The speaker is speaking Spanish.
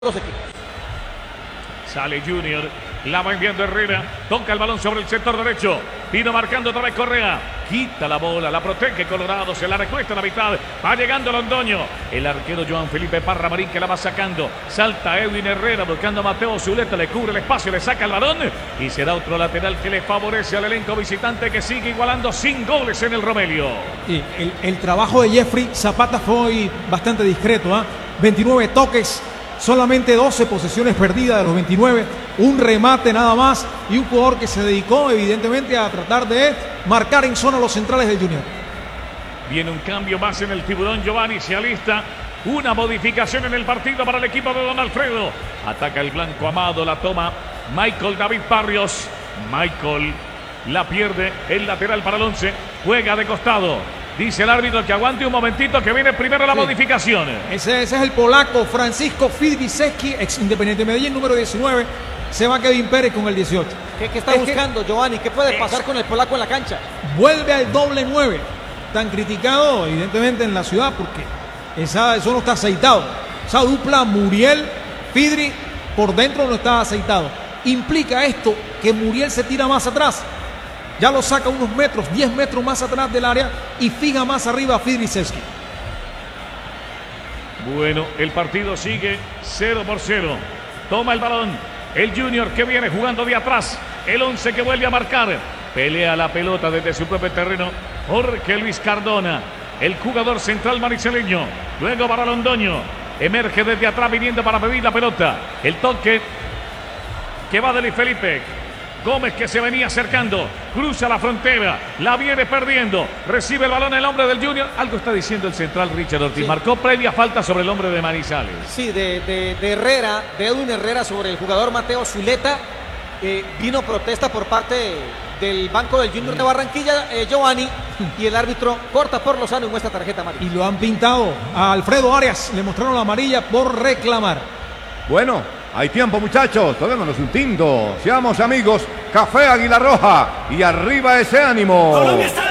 los equipos. Sale Junior, la va enviando Herrera, toca el balón sobre el sector derecho, vino marcando otra vez Correa, quita la bola, la protege Colorado, se la recuesta a la mitad, va llegando Londoño, el arquero Joan Felipe Parra Marín que la va sacando, salta Edwin Herrera buscando a Mateo Zuleta, le cubre el espacio, le saca el balón y será otro lateral que le favorece al elenco visitante que sigue igualando sin goles en el Romelio. Y el trabajo de Jeffrey Zapata fue hoy bastante discreto, 29 toques, solamente 12 posesiones perdidas de los 29, un remate nada más y un jugador que se dedicó evidentemente a tratar de marcar en zona los centrales del Junior. Viene un cambio más en el Tiburón, Giovanni se alista, una modificación en el partido para el equipo de Don Alfredo. Ataca el blanco Amado, la toma Michael David Barrios, Michael la pierde, el lateral para el 11, juega de costado. Dice el árbitro que aguante un momentito que viene primero la modificación. Ese es el polaco Francisco Fidriszewski, ex Independiente Medellín, número 19. Se va Kevin Pérez con el 18. ¿Qué está buscando Giovanni? ¿Qué puede pasar con el polaco en la cancha? Vuelve al doble 9. Tan criticado evidentemente en la ciudad porque eso no está aceitado. Esa dupla Muriel-Fidri por dentro no está aceitado. Implica esto que Muriel se tira más atrás. Ya lo saca unos metros, 10 metros más atrás del área y fija más arriba a Fidriszewski. Bueno, el partido sigue 0-0. Toma el balón. El Junior que viene jugando de atrás. El 11 que vuelve a marcar. Pelea la pelota desde su propio terreno. Jorge Luis Cardona, el jugador central mariceleño. Luego para Londoño. Emerge desde atrás viniendo para pedir la pelota. El toque que va de Luis Felipe. Gómez que se venía acercando, cruza la frontera, la viene perdiendo, recibe el balón el hombre del Junior. Algo está diciendo el central Richard Ortiz. Sí. Marcó previa falta sobre el hombre de Manizales. Sí, de Herrera, de Edwin Herrera sobre el jugador Mateo Zuleta. Vino protesta por parte del banco del Junior de Barranquilla, Giovanni, y el árbitro corta por Lozano y muestra tarjeta amarilla. Y lo han pintado a Alfredo Arias, le mostraron la amarilla por reclamar. Bueno, hay tiempo, muchachos, tomémonos un tinto, seamos amigos, Café Águila Roja y arriba ese ánimo.